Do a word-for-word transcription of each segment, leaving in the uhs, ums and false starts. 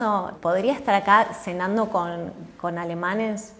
No, podría estar acá cenando con, con alemanes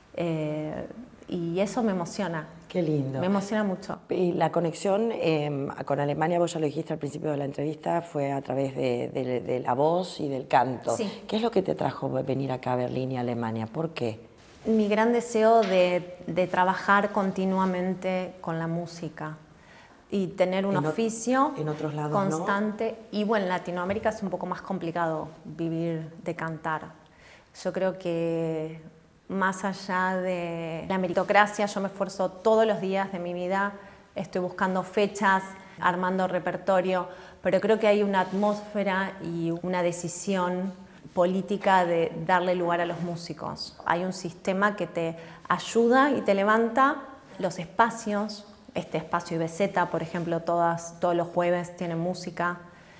eh, y eso me emociona. Qué lindo. Me emociona mucho. Y la conexión eh, con Alemania, vos ya lo dijiste al principio de la entrevista, fue a través de, de, de la voz y del canto. Sí. ¿Qué es lo que te trajo venir acá a Berlín y a Alemania? ¿Por qué? Mi gran deseo de, de trabajar continuamente con la música y tener un en oficio en otros lados, constante. ¿no? Y bueno, en Latinoamérica es un poco más complicado vivir de cantar. Yo creo que más allá de la meritocracia, yo me esfuerzo todos los días de mi vida, estoy buscando fechas, armando repertorio, pero creo que hay una atmósfera y una decisión política de darle lugar a los músicos. Hay un sistema que te ayuda y te levanta los espacios. Este espacio I B Z, por ejemplo, todas, todos los jueves tienen música.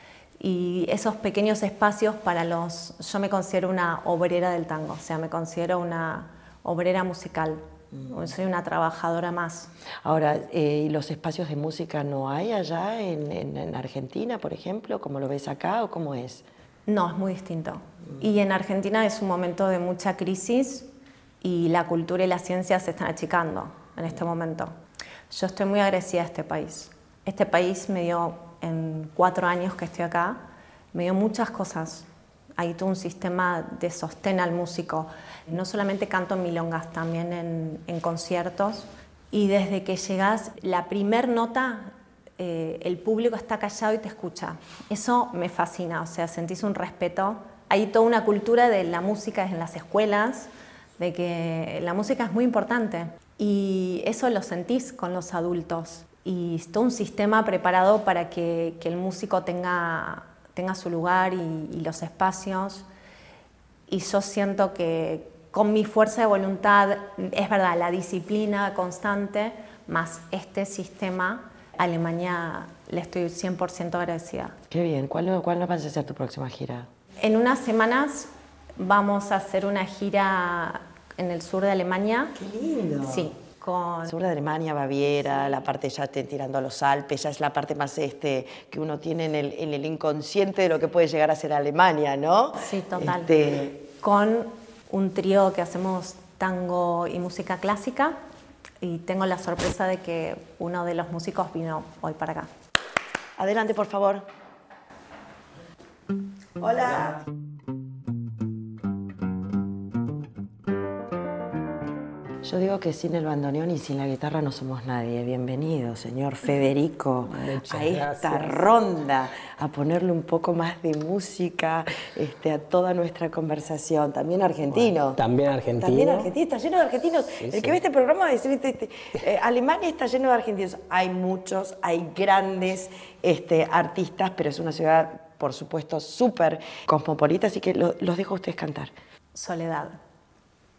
Y esos pequeños espacios para los... Yo me considero una obrera del tango, o sea, me considero una obrera musical. Mm. Soy una trabajadora más. Ahora, eh, ¿y los espacios de música no hay allá en, en, en Argentina, por ejemplo? ¿Cómo lo ves acá o cómo es? No, es muy distinto. Mm. Y en Argentina es un momento de mucha crisis y la cultura y la ciencia se están achicando en este momento. Yo estoy muy agradecida a este país. Este país me dio, en cuatro años que estoy acá, me dio muchas cosas. Hay todo un sistema de sostén al músico. No solamente canto en milongas, también en, en conciertos. Y desde que llegás, la primer nota, eh, el público está callado y te escucha. Eso me fascina, o sea, sentís un respeto. Hay toda una cultura de la música en las escuelas, de que la música es muy importante. Y eso lo sentís con los adultos. Y es todo un sistema preparado para que, que el músico tenga, tenga su lugar y, y los espacios. Y yo siento que con mi fuerza de voluntad, es verdad, la disciplina constante, más este sistema, a Alemania le estoy cien por ciento agradecida. Qué bien. ¿Cuándo, ¿Cuándo vas a hacer tu próxima gira? En unas semanas vamos a hacer una gira en el sur de Alemania. ¡Qué lindo! Sí. Con... Sur de Alemania, Baviera, sí. La parte ya tirando a los Alpes, ya es la parte más este, que uno tiene en el, en el inconsciente de lo que puede llegar a ser Alemania, ¿no? Sí, total. Este... Con un trío que hacemos tango y música clásica y tengo la sorpresa de que uno de los músicos vino hoy para acá. Adelante, por favor. Hola. Yo digo que sin el bandoneón y sin la guitarra no somos nadie. Bienvenido, señor Federico, Muchas a esta gracias. ronda, a ponerle un poco más de música este, a toda nuestra conversación. También argentino. Bueno, también argentino. También argentino, está lleno de argentinos. Sí, el sí. que ve este programa va a decir, este, este, eh, Alemania está lleno de argentinos. Hay muchos, hay grandes este, artistas, pero es una ciudad, por supuesto, súper cosmopolita, así que lo, los dejo a ustedes cantar. Soledad.